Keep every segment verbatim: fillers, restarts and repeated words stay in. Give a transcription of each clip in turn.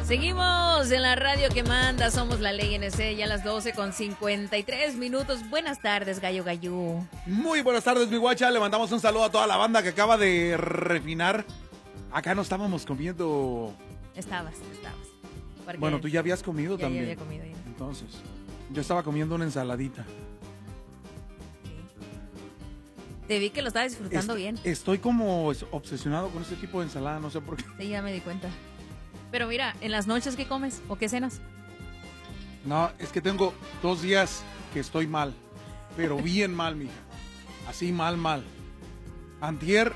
Seguimos en la radio que manda, somos la ley N C, ya a las doce con cincuenta y tres minutos. Buenas tardes, Gallo Gallú. Muy buenas tardes, mi guacha. Le mandamos un saludo a toda la banda que acaba de refinar. Acá no estábamos comiendo. Estabas, estabas. Porque Bueno, tú ya habías comido ya, también. Ya había comido ya. Entonces, yo estaba comiendo una ensaladita. Sí. Te vi que lo estabas disfrutando Est- bien. Estoy como obsesionado con este tipo de ensalada, no sé por qué. Sí, ya me di cuenta. Pero mira, en las noches, ¿qué comes o qué cenas? No, es que tengo dos días que estoy mal, pero bien mal, mija. Así mal, mal. Antier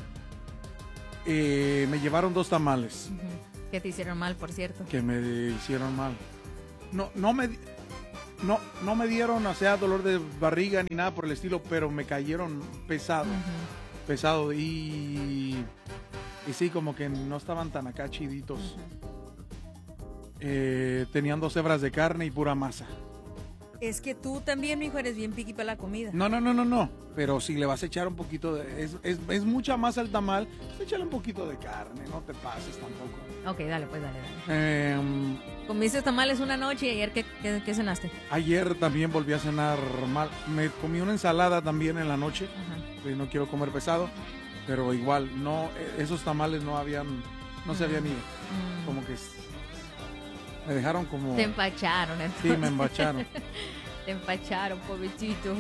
eh, me llevaron dos tamales Uh-huh. Que te hicieron mal, por cierto. que me hicieron mal. No, no me, di- no, no me dieron, o sea, dolor de barriga ni nada por el estilo, pero me cayeron pesado, Uh-huh. pesado y, y sí, como que no estaban tan acá chiditos. Uh-huh. Eh, tenían dos hebras de carne y pura masa. Es que tú también, mijo, eres bien piqui para la comida. No, no, no, no, no. Pero si le vas a echar un poquito de... Es, es, es mucha masa el tamal, pues échale un poquito de carne, no te pases tampoco. Ok, dale, pues dale, dale. Eh, Comiste tamales una noche y ayer, ¿qué, qué, qué cenaste? ayer también volví a cenar mal. Me comí una ensalada también en la noche. Ajá. Y no quiero comer pesado, pero igual, no, esos tamales no habían... No se habían ido. Mm. Como que... Me dejaron como... Te empacharon, entonces. Sí, me embacharon. Te empacharon, pobrecito.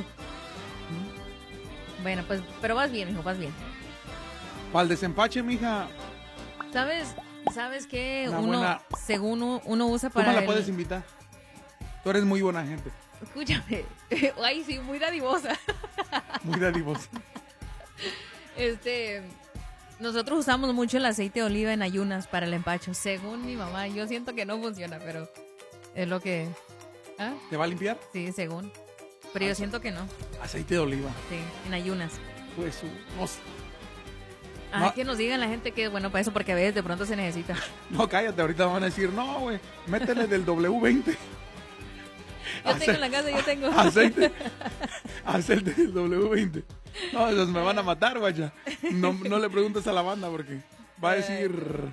Bueno, pues, pero vas bien, hijo, vas bien. Para el desempache, mija, ¿Sabes? ¿Sabes qué? Una Uno, buena- según uno, uno usa ¿tú para me la el- puedes invitar? Tú eres muy buena gente, Escúchame. Ay, sí, muy dadivosa. muy dadivosa. Este... Nosotros usamos mucho el aceite de oliva en ayunas para el empacho, según mi mamá. Yo siento que no funciona, pero es lo que... ¿Ah? ¿Te va a limpiar? Sí, según. Pero yo siento que no. Aceite de oliva. Sí, en ayunas. Pues, su- no, s- Ah, No. que nos digan la gente que es bueno para eso, porque a veces de pronto se necesita. no, cállate, ahorita van a decir, no, güey, métele del W veinte. Yo tengo en la casa, yo tengo. Aceite, aceite del W veinte. No, esos me van a matar, guacha. No, no le preguntes a la banda porque va a decir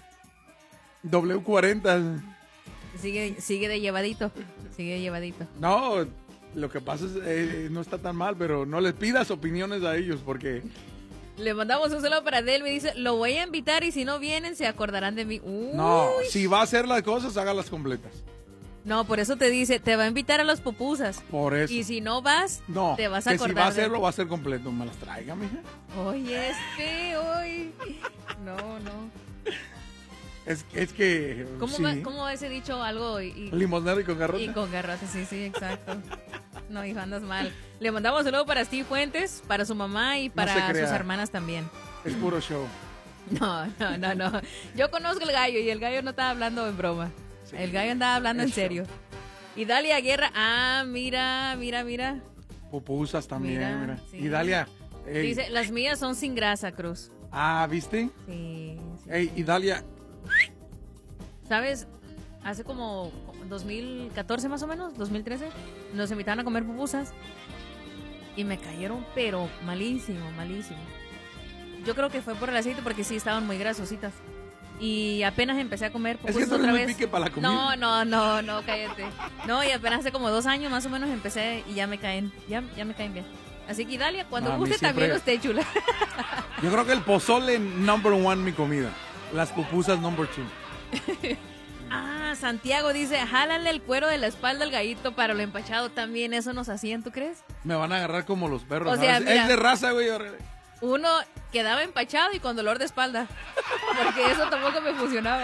W cuarenta. Sigue, sigue de llevadito. Sigue de llevadito. No, lo que pasa es, eh, no está tan mal, pero no les pidas opiniones a ellos porque... Le mandamos un saludo para Delmi. Dice, lo voy a invitar y si no vienen se acordarán de mí. Uy. No, si va a hacer las cosas, hágalas completas. No, por eso te dice, te va a invitar a las pupusas. Por eso. Y si no vas, No, te vas a que acordar si va a de- hacerlo, va a ser completo. Me las traiga, mija. Oye, este, hoy. No, no. Es, es que... ¿Cómo, sí. va, ¿Cómo va ese dicho algo? Y, y- Limonero y con garrote. Y con garrote, sí, sí, exacto. No, hijo, andas mal. Le mandamos un saludo para Steve Fuentes, para su mamá y para se crea. sus hermanas también. Es puro show. No, no, no, no. Yo conozco el gallo y el gallo no estaba hablando en broma. Sí. El gallo andaba hablando en Es serio. Y Dalia Guerra, ah, mira, mira, mira. Pupusas también, Mira, mira. sí. Y Dalia... ey, Dice, las mías son sin grasa, Cruz. ah, ¿viste? Sí, sí. Ey, y Dalia... ¿Sabes? Hace como dos mil catorce más o menos, dos mil trece, nos invitaron a comer pupusas y me cayeron, pero malísimo, malísimo. Yo creo que fue por el aceite porque sí estaban muy grasositas. Y apenas empecé a comer Es que pupusas tú eres otra muy vez. pique para la comida. No, no, no, no, cállate. No, y apenas hace como dos años más o menos empecé y ya me caen, ya, ya me caen bien. Así que Dalia, cuando No, a mí guste siempre- también usted, chula. Yo creo que el pozole number one mi comida. Las pupusas number two. Ah, Santiago dice, jálale el cuero de la espalda al gallito para lo empachado también. Eso nos hacían, ¿tú crees? Me van a agarrar como los perros. O sea, ¿sabes? mira. Es de raza, güey. órale. Uno quedaba empachado y con dolor de espalda. Porque eso tampoco me funcionaba.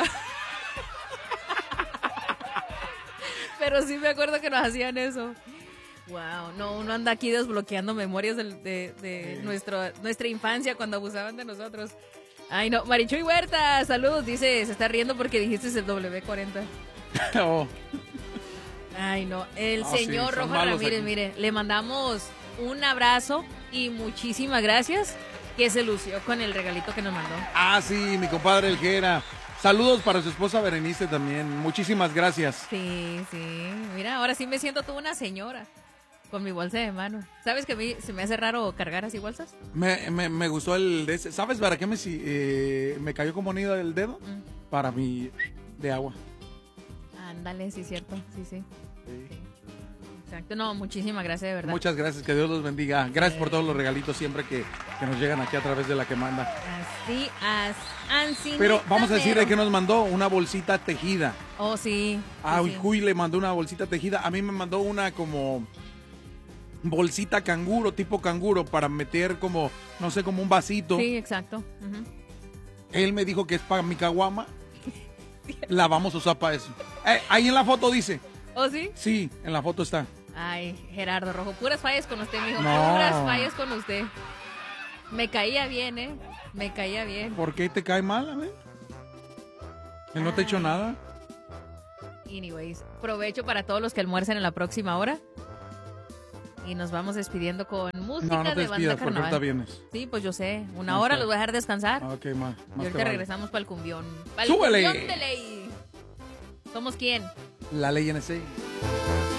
Pero sí me acuerdo que nos hacían eso. Wow, no, uno anda aquí desbloqueando memorias del- de, de Sí. nuestro, nuestra infancia cuando abusaban de nosotros. Ay, no, Marichuy Huerta, saludos, dice, se está riendo porque dijiste el W cuarenta. Oh, Ay, no, el Ah, sí, señor son Roja malos Ramírez, aquí. mire, le mandamos un abrazo y muchísimas gracias que se lució con el regalito que nos mandó. ah, sí, mi compadre El Jera. Saludos para su esposa Berenice también. Muchísimas gracias. Sí, sí, mira, ahora sí me siento toda una señora con mi bolsa de mano. ¿Sabes que a mí se me hace raro cargar así bolsas? Me, me, me gustó el de ese. ¿Sabes para qué me, si- eh, me cayó como anillo el dedo? Mm. Para mi de agua. Ándale, sí, cierto. Sí, sí. Sí. Sí. Exacto. No, muchísimas gracias, de verdad. Muchas gracias, que Dios los bendiga. Gracias por todos los regalitos siempre que, que nos llegan aquí a través de la que manda. Así, as, ansí. Pero vamos a decir de que nos mandó una bolsita tejida. Oh, sí. A sí, sí. Huy le mandó una bolsita tejida. A mí me mandó una como bolsita canguro, tipo canguro, para meter como, no sé, como un vasito. Sí, exacto. Ujú. Él me dijo que es para mi caguama. La vamos a usar para eso. Eh, ahí en la foto dice. ¿Oh, sí? Sí, en la foto está. Ay, Gerardo Rojo, puras fallas con usted, mijo. No. Puras fallas con usted. Me caía bien, ¿eh? Me caía bien. ¿Por qué te cae mal, a ver? Él no te ha hecho Ay. nada. Anyways, provecho para todos los que almuercen en la próxima hora. Y nos vamos despidiendo con música No, no te de banda despidas porque carnaval. ahorita vienes. Sí, pues yo sé. Una Ahí hora está. los voy a dejar descansar. Ah, ok, más. y ahorita regresamos para el cumbión. Pa'l ¡Súbele! cumbión de ley. ¿Somos quién? La ley N C.